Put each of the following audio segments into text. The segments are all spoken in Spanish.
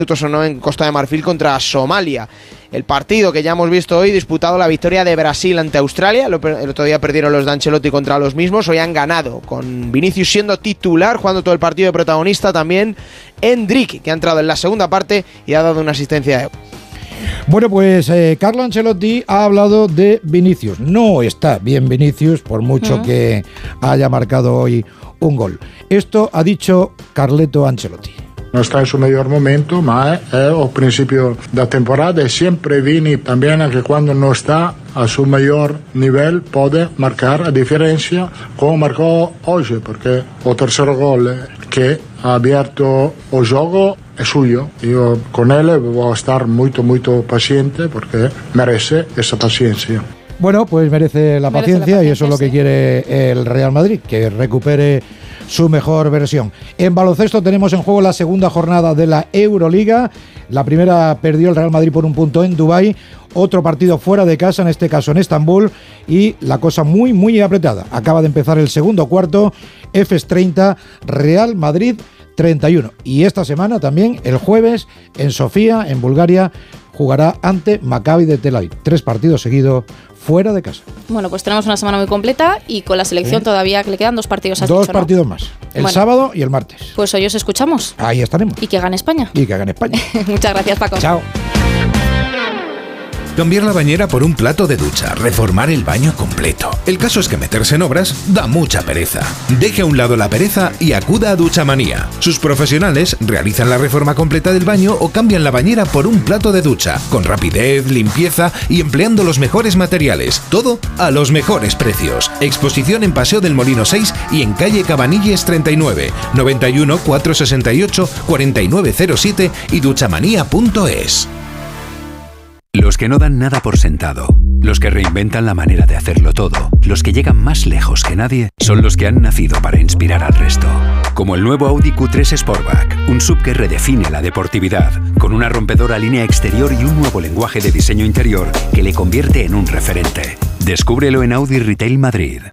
o no en Costa de Marfil contra Somalia. El partido que ya hemos visto hoy, disputado la victoria de Brasil ante Australia. El otro día perdieron los de Ancelotti contra los mismos. Hoy han ganado, con Vinicius siendo titular, jugando todo el partido de protagonista. También Endrick, que ha entrado en la segunda parte y ha dado una asistencia de... Bueno, pues Carlo Ancelotti ha hablado de Vinicius. No está bien Vinicius, por mucho que haya marcado hoy un gol. Esto ha dicho Carleto Ancelotti. Non sta in suo miglior momento, ma è al principio da temporada e sempre Vini también anche quando non sta a suo miglior livello può marcare a differenza come marcò oggi, perché il terzo gol che ha aperto il gioco è suo. Io con él voy a estar molto paziente perché merece esa paciencia. Bueno, pues merece la paciencia y eso es lo que quiere el Real Madrid, que recupere su mejor versión. En baloncesto tenemos en juego la segunda jornada de la Euroliga. La primera perdió el Real Madrid por un punto en Dubái. Otro partido fuera de casa, en este caso en Estambul, y la cosa muy apretada. Acaba de empezar el segundo cuarto. Efes 30, Real Madrid 31. Y esta semana también, el jueves, en Sofía, en Bulgaria, jugará ante Maccabi de Tel Aviv. 3 partidos seguidos fuera de casa. Bueno, pues tenemos una semana muy completa y con la selección todavía que le quedan 2 partidos. 2 partidos más, el sábado y el martes. Pues hoy os escuchamos. Ahí estaremos. Y que gane España. Muchas gracias, Paco. Chao. Cambiar la bañera por un plato de ducha, reformar el baño completo. El caso es que meterse en obras da mucha pereza. Deje a un lado la pereza y acuda a Duchamanía. Sus profesionales realizan la reforma completa del baño o cambian la bañera por un plato de ducha, con rapidez, limpieza y empleando los mejores materiales. Todo a los mejores precios. Exposición en Paseo del Molino 6 y en calle Cabanilles 39, 91 468 4907 y duchamanía.es. Los que no dan nada por sentado, los que reinventan la manera de hacerlo todo, los que llegan más lejos que nadie, son los que han nacido para inspirar al resto. Como el nuevo Audi Q3 Sportback, un SUV que redefine la deportividad, con una rompedora línea exterior y un nuevo lenguaje de diseño interior que le convierte en un referente. Descúbrelo en Audi Retail Madrid.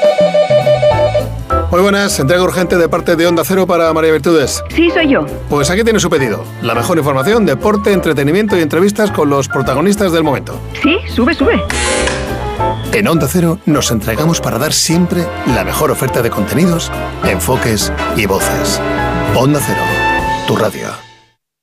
Muy buenas, entrega urgente de parte de Onda Cero para María Virtudes. Sí, soy yo. Pues aquí tiene su pedido. La mejor información, deporte, entretenimiento y entrevistas con los protagonistas del momento. Sí, sube. En Onda Cero nos entregamos para dar siempre la mejor oferta de contenidos, enfoques y voces. Onda Cero, tu radio.